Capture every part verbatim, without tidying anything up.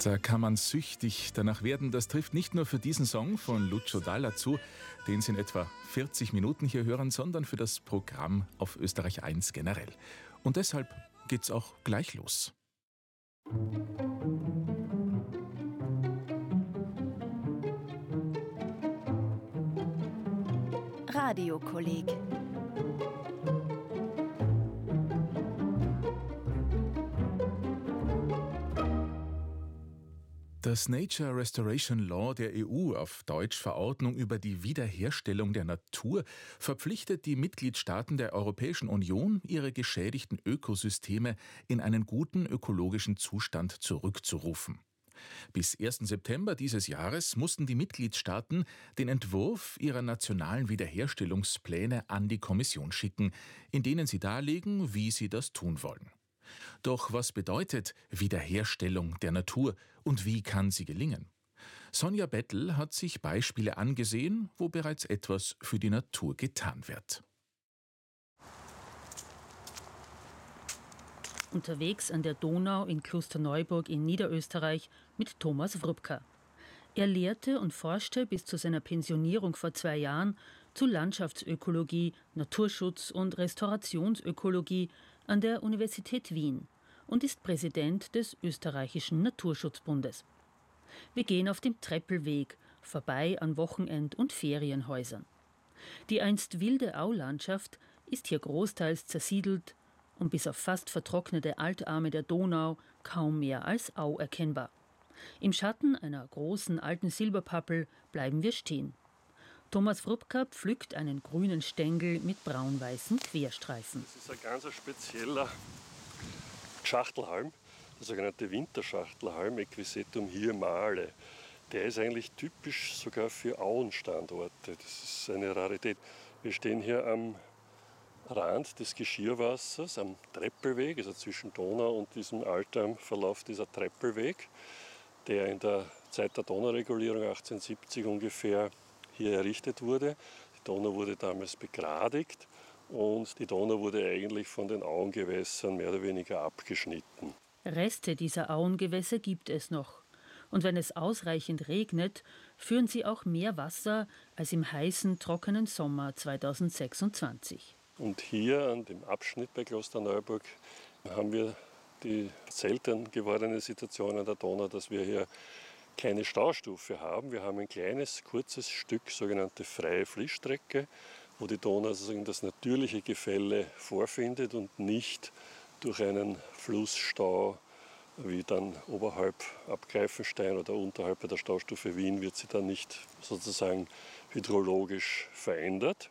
Da kann man süchtig danach werden. Das trifft nicht nur für diesen Song von Lucio Dalla zu, den Sie in etwa vierzig Minuten hier hören, sondern für das Programm auf Österreich eins generell. Und deshalb geht's auch gleich los. Radiokolleg. Das Nature Restoration Law der E U, auf Deutsch Verordnung über die Wiederherstellung der Natur, verpflichtet die Mitgliedstaaten der Europäischen Union, ihre geschädigten Ökosysteme in einen guten ökologischen Zustand zurückzurufen. Bis ersten September dieses Jahres mussten die Mitgliedstaaten den Entwurf ihrer nationalen Wiederherstellungspläne an die Kommission schicken, in denen sie darlegen, wie sie das tun wollen. Doch was bedeutet Wiederherstellung der Natur und wie kann sie gelingen? Sonja Bettel hat sich Beispiele angesehen, wo bereits etwas für die Natur getan wird. Unterwegs an der Donau in Klosterneuburg in Niederösterreich mit Thomas Wrubka. Er lehrte und forschte bis zu seiner Pensionierung vor zwei Jahren zu Landschaftsökologie, Naturschutz und Restaurationsökologie an der Universität Wien und ist Präsident des Österreichischen Naturschutzbundes. Wir gehen auf dem Treppelweg, vorbei an Wochenend- und Ferienhäusern. Die einst wilde Aulandschaft ist hier großteils zersiedelt und bis auf fast vertrocknete Altarme der Donau kaum mehr als Au erkennbar. Im Schatten einer großen alten Silberpappel bleiben wir stehen. Thomas Wrubka pflückt einen grünen Stängel mit braun-weißen Querstreifen. Das ist ein ganz spezieller Schachtelhalm, der sogenannte Winterschachtelhalm, Equisetum hiemale. Der ist eigentlich typisch sogar für Auenstandorte. Das ist eine Rarität. Wir stehen hier am Rand des Geschirrwassers, am Treppelweg, also zwischen Donau und diesem Altarm verläuft dieser Treppelweg, der in der Zeit der Donauregulierung achtzehnhundertsiebzig ungefähr hier errichtet wurde. Die Donau wurde damals begradigt und die Donau wurde eigentlich von den Auengewässern mehr oder weniger abgeschnitten. Reste dieser Auengewässer gibt es noch. Und wenn es ausreichend regnet, führen sie auch mehr Wasser als im heißen, trockenen Sommer zweitausendsechsundzwanzig. Und hier an dem Abschnitt bei Klosterneuburg haben wir die selten gewordene Situation an der Donau, dass wir hier keine Staustufe haben. Wir haben ein kleines, kurzes Stück, sogenannte freie Fließstrecke, wo die Donau sozusagen das natürliche Gefälle vorfindet und nicht durch einen Flussstau wie dann oberhalb ab Greifenstein oder unterhalb bei der Staustufe Wien wird sie dann nicht sozusagen hydrologisch verändert.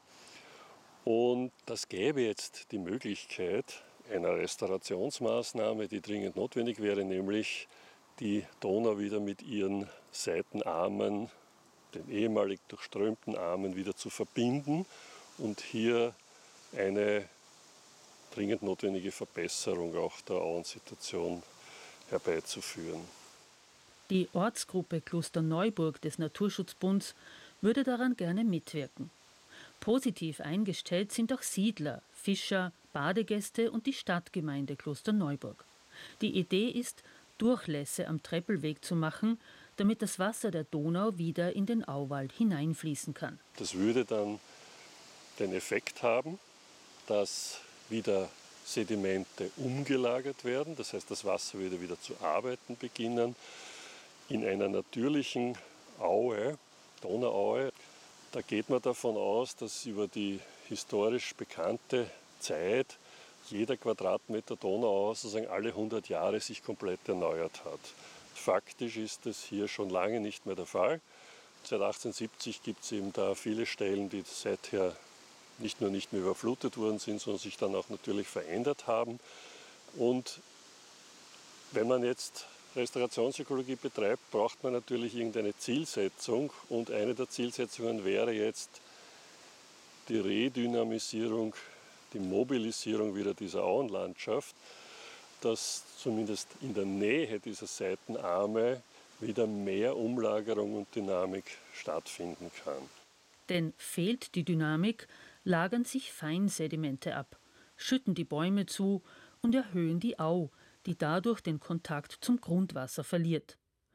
Und das gäbe jetzt die Möglichkeit einer Restaurationsmaßnahme, die dringend notwendig wäre, nämlich die Donau wieder mit ihren Seitenarmen, den ehemalig durchströmten Armen wieder zu verbinden und hier eine dringend notwendige Verbesserung auch der Auensituation herbeizuführen. Die Ortsgruppe Klosterneuburg des Naturschutzbunds würde daran gerne mitwirken. Positiv eingestellt sind auch Siedler, Fischer, Badegäste und die Stadtgemeinde Klosterneuburg. Die Idee ist, Durchlässe am Treppelweg zu machen, damit das Wasser der Donau wieder in den Auwald hineinfließen kann. Das würde dann den Effekt haben, dass wieder Sedimente umgelagert werden, das heißt, das Wasser würde wieder zu arbeiten beginnen. In einer natürlichen Aue, Donauaue, da geht man davon aus, dass über die historisch bekannte Zeit jeder Quadratmeter Donauaue sozusagen alle hundert Jahre sich komplett erneuert hat. Faktisch ist das hier schon lange nicht mehr der Fall. Seit achtzehnhundertsiebzig gibt es eben da viele Stellen, die seither nicht nur nicht mehr überflutet worden sind, sondern sich dann auch natürlich verändert haben. Und wenn man jetzt Restaurationsökologie betreibt, braucht man natürlich irgendeine Zielsetzung. Und eine der Zielsetzungen wäre jetzt die Redynamisierung, die Mobilisierung wieder dieser Auenlandschaft, dass zumindest in der Nähe dieser Seitenarme wieder mehr Umlagerung und Dynamik stattfinden kann. Denn fehlt die Dynamik, lagern sich Feinsedimente ab, schütten die Bäume zu und erhöhen die Au, die dadurch den Kontakt zum Grundwasser verliert.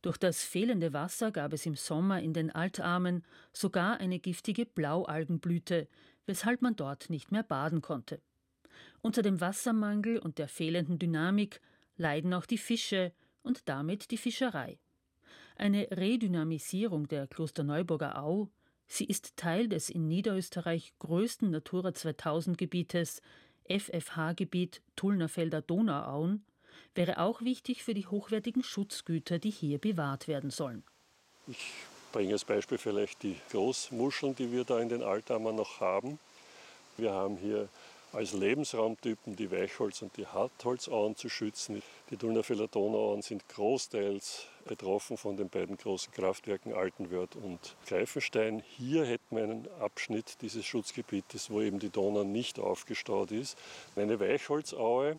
Durch das fehlende Wasser gab es im Sommer in den Altarmen sogar eine giftige Blaualgenblüte, weshalb man dort nicht mehr baden konnte. Unter dem Wassermangel und der fehlenden Dynamik leiden auch die Fische und damit die Fischerei. Eine Redynamisierung der Klosterneuburger Au, sie ist Teil des in Niederösterreich größten Natura zweitausend Gebietes, F F H-Gebiet Tullnerfelder Donauauen, wäre auch wichtig für die hochwertigen Schutzgüter, die hier bewahrt werden sollen. Ich bringe als Beispiel vielleicht die Großmuscheln, die wir da in den Altarmen noch haben. Wir haben hier als Lebensraumtypen die Weichholz- und die Hartholzauen zu schützen. Die Tullnerfelder Donauauen sind großteils betroffen von den beiden großen Kraftwerken Altenwörth und Greifenstein. Hier hätten wir einen Abschnitt dieses Schutzgebietes, wo eben die Donau nicht aufgestaut ist. Eine Weichholzaue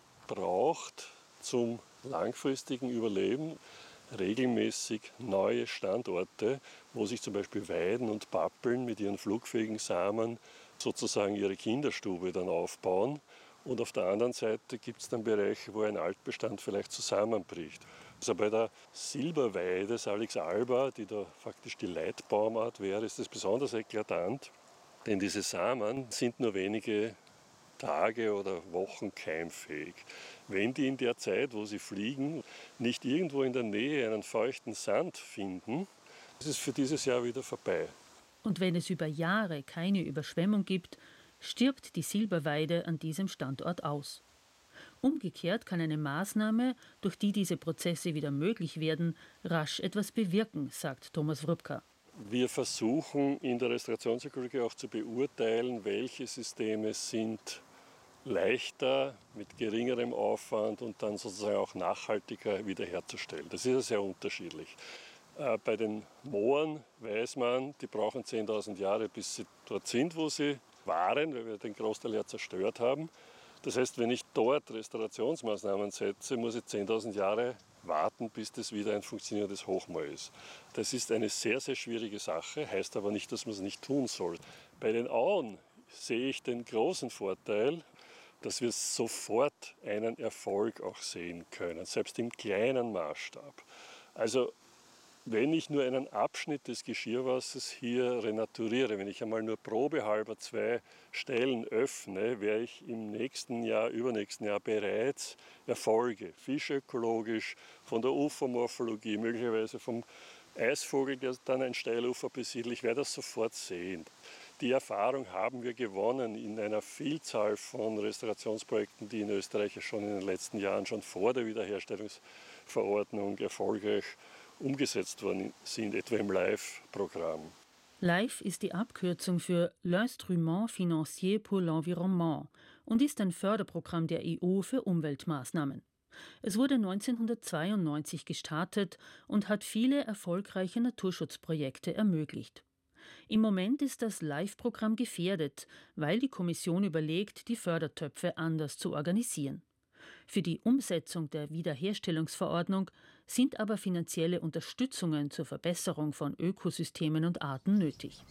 braucht zum langfristigen Überleben regelmäßig neue Standorte, wo sich zum Beispiel Weiden und Pappeln mit ihren flugfähigen Samen sozusagen ihre Kinderstube dann aufbauen. Und auf der anderen Seite gibt es dann Bereiche, wo ein Altbestand vielleicht zusammenbricht. Also bei der Silberweide Salix alba, die da faktisch die Leitbaumart wäre, ist das besonders eklatant, denn diese Samen sind nur wenige Tage oder Wochen keimfähig. Wenn die in der Zeit, wo sie fliegen, nicht irgendwo in der Nähe einen feuchten Sand finden, ist es für dieses Jahr wieder vorbei. Und wenn es über Jahre keine Überschwemmung gibt, stirbt die Silberweide an diesem Standort aus. Umgekehrt kann eine Maßnahme, durch die diese Prozesse wieder möglich werden, rasch etwas bewirken, sagt Thomas Wrubka. Wir versuchen in der Restaurationsökologie auch zu beurteilen, welche Systeme sind leichter, mit geringerem Aufwand und dann sozusagen auch nachhaltiger wiederherzustellen. Das ist ja sehr unterschiedlich. Bei den Mooren weiß man, die brauchen zehntausend Jahre, bis sie dort sind, wo sie waren, weil wir den Großteil ja zerstört haben. Das heißt, wenn ich dort Restaurationsmaßnahmen setze, muss ich zehntausend Jahre warten, bis das wieder ein funktionierendes Hochmoor ist. Das ist eine sehr, sehr schwierige Sache, heißt aber nicht, dass man es nicht tun soll. Bei den Auen sehe ich den großen Vorteil, dass wir sofort einen Erfolg auch sehen können, selbst im kleinen Maßstab. Also wenn ich nur einen Abschnitt des Geschirrwassers hier renaturiere, wenn ich einmal nur probehalber zwei Stellen öffne, wäre ich im nächsten Jahr, übernächsten Jahr bereits Erfolge, fischökologisch, von der Ufermorphologie, möglicherweise vom Eisvogel, der dann ein Steilufer besiedelt, ich werde das sofort sehen. Die Erfahrung haben wir gewonnen in einer Vielzahl von Restaurationsprojekten, die in Österreich schon in den letzten Jahren schon vor der Wiederherstellungsverordnung erfolgreich umgesetzt worden sind, etwa im LIFE-Programm. LIFE ist die Abkürzung für l'Instrument Financier pour l'Environnement und ist ein Förderprogramm der E U für Umweltmaßnahmen. Es wurde neunzehnhundertzweiundneunzig gestartet und hat viele erfolgreiche Naturschutzprojekte ermöglicht. Im Moment ist das LIFE-Programm gefährdet, weil die Kommission überlegt, die Fördertöpfe anders zu organisieren. Für die Umsetzung der Wiederherstellungsverordnung sind aber finanzielle Unterstützungen zur Verbesserung von Ökosystemen und Arten nötig.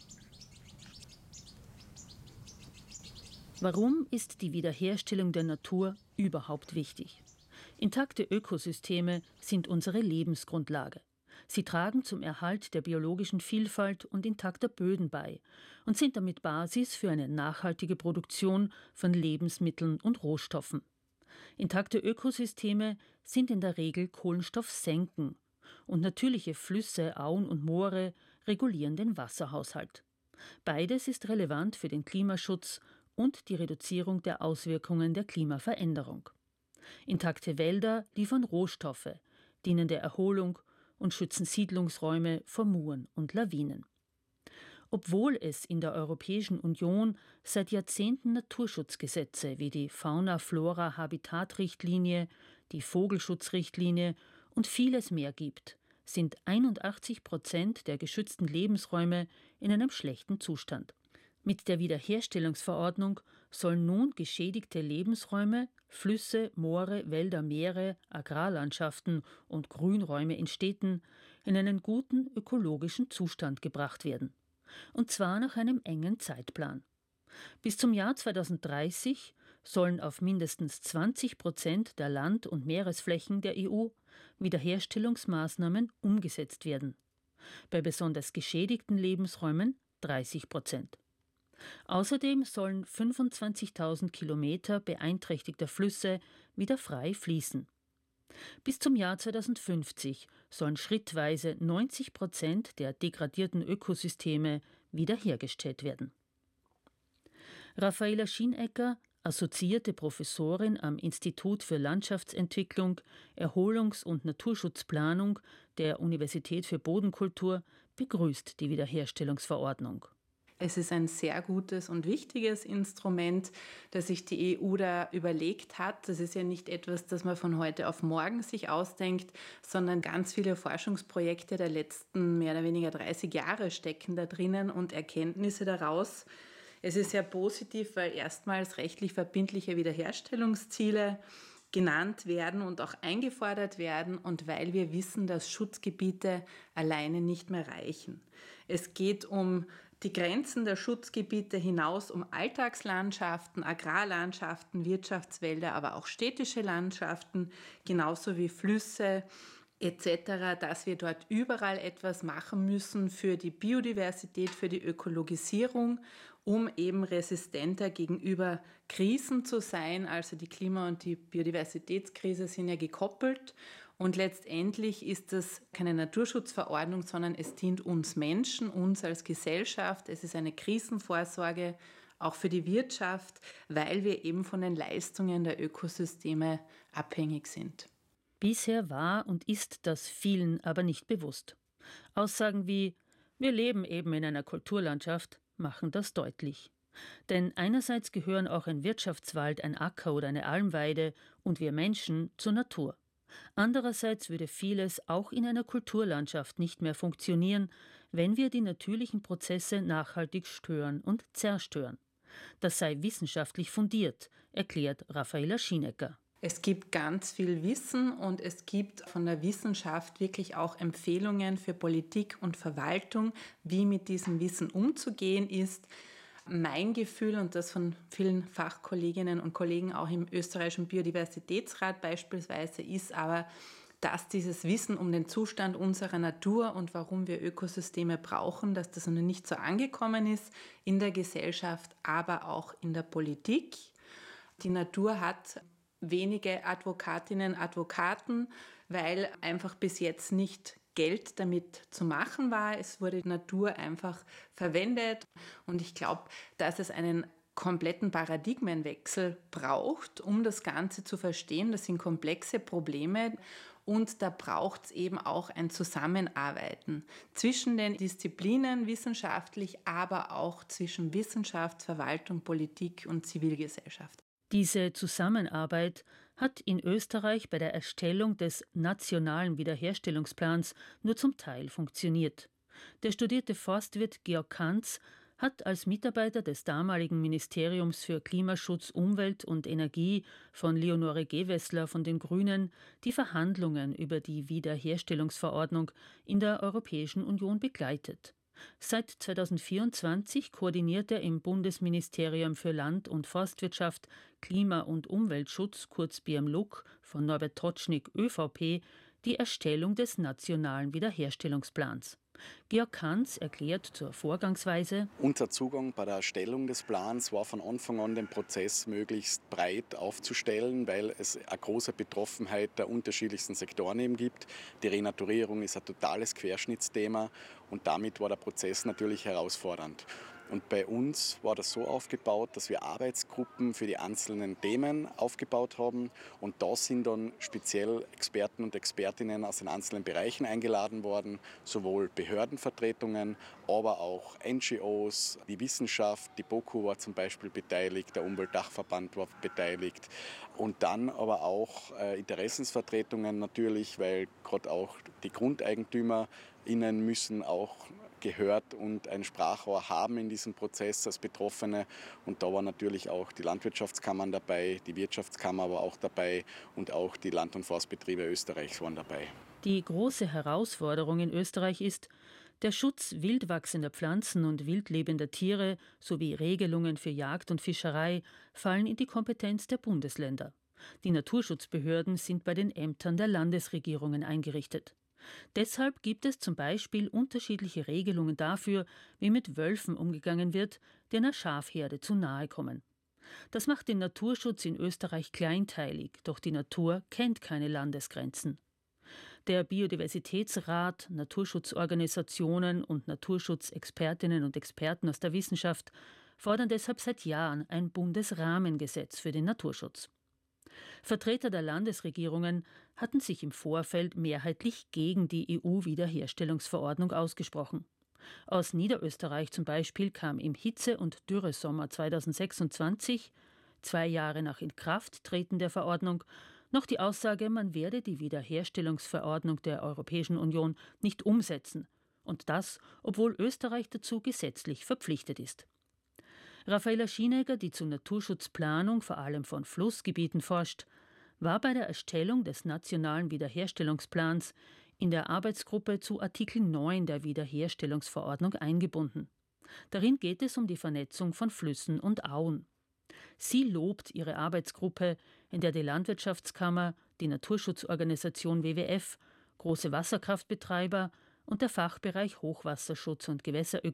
Warum ist die Wiederherstellung der Natur überhaupt wichtig? Intakte Ökosysteme sind unsere Lebensgrundlage. Sie tragen zum Erhalt der biologischen Vielfalt und intakter Böden bei und sind damit Basis für eine nachhaltige Produktion von Lebensmitteln und Rohstoffen. Intakte Ökosysteme sind in der Regel Kohlenstoffsenken und natürliche Flüsse, Auen und Moore regulieren den Wasserhaushalt. Beides ist relevant für den Klimaschutz und die Reduzierung der Auswirkungen der Klimaveränderung. Intakte Wälder liefern Rohstoffe, dienen der Erholung und schützen Siedlungsräume vor Muren und Lawinen. Obwohl es in der Europäischen Union seit Jahrzehnten Naturschutzgesetze wie die Fauna-Flora-Habitat-Richtlinie, die Vogelschutzrichtlinie und vieles mehr gibt, sind einundachtzig Prozent der geschützten Lebensräume in einem schlechten Zustand. Mit der Wiederherstellungsverordnung sollen nun geschädigte Lebensräume, Flüsse, Moore, Wälder, Meere, Agrarlandschaften und Grünräume in Städten in einen guten ökologischen Zustand gebracht werden. Und zwar nach einem engen Zeitplan. Bis zum Jahr zweitausenddreißig sollen auf mindestens zwanzig Prozent der Land- und Meeresflächen der E U Wiederherstellungsmaßnahmen umgesetzt werden. Bei besonders geschädigten Lebensräumen dreißig Prozent. Außerdem sollen fünfundzwanzigtausend Kilometer beeinträchtigter Flüsse wieder frei fließen. Bis zum Jahr zweitausendfünfzig sollen schrittweise neunzig Prozent der degradierten Ökosysteme wiederhergestellt werden. Raffaela Schienecker, assoziierte Professorin am Institut für Landschaftsentwicklung, Erholungs- und Naturschutzplanung der Universität für Bodenkultur, begrüßt die Wiederherstellungsverordnung. Es ist ein sehr gutes und wichtiges Instrument, das sich die E U da überlegt hat. Das ist ja nicht etwas, das man von heute auf morgen sich ausdenkt, sondern ganz viele Forschungsprojekte der letzten mehr oder weniger dreißig Jahre stecken da drinnen und Erkenntnisse daraus. Es ist sehr positiv, weil erstmals rechtlich verbindliche Wiederherstellungsziele genannt werden und auch eingefordert werden und weil wir wissen, dass Schutzgebiete alleine nicht mehr reichen. Es geht um die Grenzen der Schutzgebiete hinaus, um Alltagslandschaften, Agrarlandschaften, Wirtschaftswälder, aber auch städtische Landschaften, genauso wie Flüsse et cetera, dass wir dort überall etwas machen müssen für die Biodiversität, für die Ökologisierung, um eben resistenter gegenüber Krisen zu sein. Also die Klima- und die Biodiversitätskrise sind ja gekoppelt. Und letztendlich ist das keine Naturschutzverordnung, sondern es dient uns Menschen, uns als Gesellschaft. Es ist eine Krisenvorsorge, auch für die Wirtschaft, weil wir eben von den Leistungen der Ökosysteme abhängig sind. Bisher war und ist das vielen aber nicht bewusst. Aussagen wie „Wir leben eben in einer Kulturlandschaft“ machen das deutlich. Denn einerseits gehören auch ein Wirtschaftswald, ein Acker oder eine Almweide und wir Menschen zur Natur. Andererseits würde vieles auch in einer Kulturlandschaft nicht mehr funktionieren, wenn wir die natürlichen Prozesse nachhaltig stören und zerstören. Das sei wissenschaftlich fundiert, erklärt Raffaela Schienecker. Es gibt ganz viel Wissen und es gibt von der Wissenschaft wirklich auch Empfehlungen für Politik und Verwaltung, wie mit diesem Wissen umzugehen ist. Mein Gefühl und das von vielen Fachkolleginnen und Kollegen auch im österreichischen Biodiversitätsrat beispielsweise ist aber, dass dieses Wissen um den Zustand unserer Natur und warum wir Ökosysteme brauchen, dass das noch nicht so angekommen ist in der Gesellschaft, aber auch in der Politik. Die Natur hat wenige Advokatinnen, Advokaten, weil einfach bis jetzt nicht Geld damit zu machen war. Es wurde Natur einfach verwendet und ich glaube, dass es einen kompletten Paradigmenwechsel braucht, um das Ganze zu verstehen. Das sind komplexe Probleme und da braucht es eben auch ein Zusammenarbeiten zwischen den Disziplinen wissenschaftlich, aber auch zwischen Wissenschaft, Verwaltung, Politik und Zivilgesellschaft. Diese Zusammenarbeit hat in Österreich bei der Erstellung des nationalen Wiederherstellungsplans nur zum Teil funktioniert. Der studierte Forstwirt Georg Kantz hat als Mitarbeiter des damaligen Ministeriums für Klimaschutz, Umwelt und Energie von Leonore Gewessler von den Grünen die Verhandlungen über die Wiederherstellungsverordnung in der Europäischen Union begleitet. Seit zweitausendvierundzwanzig koordiniert er im Bundesministerium für Land- und Forstwirtschaft, Klima- und Umweltschutz, kurz B M L U K, von Norbert Totschnig, ÖVP, die Erstellung des nationalen Wiederherstellungsplans. Georg Kantz erklärt zur Vorgangsweise: Unser Zugang bei der Erstellung des Plans war von Anfang an, den Prozess möglichst breit aufzustellen, weil es eine große Betroffenheit der unterschiedlichsten Sektoren eben gibt. Die Renaturierung ist ein totales Querschnittsthema und damit war der Prozess natürlich herausfordernd. Und bei uns war das so aufgebaut, dass wir Arbeitsgruppen für die einzelnen Themen aufgebaut haben. Und da sind dann speziell Experten und Expertinnen aus den einzelnen Bereichen eingeladen worden, sowohl Behördenvertretungen, aber auch N G Os, die Wissenschaft, die BOKU war zum Beispiel beteiligt, der Umweltdachverband war beteiligt. Und dann aber auch äh, Interessensvertretungen natürlich, weil gerade auch die GrundeigentümerInnen müssen auch gehört und ein Sprachrohr haben in diesem Prozess als Betroffene. Und da waren natürlich auch die Landwirtschaftskammern dabei, die Wirtschaftskammer war auch dabei und auch die Land- und Forstbetriebe Österreichs waren dabei. Die große Herausforderung in Österreich ist, Der Schutz wild wachsender Pflanzen und wildlebender Tiere sowie Regelungen für Jagd und Fischerei fallen in die Kompetenz der Bundesländer. Die Naturschutzbehörden sind bei den Ämtern der Landesregierungen eingerichtet. Deshalb gibt es zum Beispiel unterschiedliche Regelungen dafür, wie mit Wölfen umgegangen wird, die einer Schafherde zu nahe kommen. Das macht den Naturschutz in Österreich kleinteilig, doch die Natur kennt keine Landesgrenzen. Der Biodiversitätsrat, Naturschutzorganisationen und Naturschutzexpertinnen und Experten aus der Wissenschaft fordern deshalb seit Jahren ein Bundesrahmengesetz für den Naturschutz. Vertreter der Landesregierungen hatten sich im Vorfeld mehrheitlich gegen die E U-Wiederherstellungsverordnung ausgesprochen. Aus Niederösterreich zum Beispiel kam im Hitze- und Dürresommer zweitausendsechsundzwanzig, zwei Jahre nach Inkrafttreten der Verordnung, noch die Aussage, man werde die Wiederherstellungsverordnung der Europäischen Union nicht umsetzen. Und das, obwohl Österreich dazu gesetzlich verpflichtet ist. Raffaela Schienegger, die zur Naturschutzplanung vor allem von Flussgebieten forscht, war bei der Erstellung des nationalen Wiederherstellungsplans in der Arbeitsgruppe zu Artikel neun der Wiederherstellungsverordnung eingebunden. Darin geht es um die Vernetzung von Flüssen und Auen. Sie lobt ihre Arbeitsgruppe, in der die Landwirtschaftskammer, die Naturschutzorganisation W W F, große Wasserkraftbetreiber und der Fachbereich Hochwasserschutz und Gewässerökologie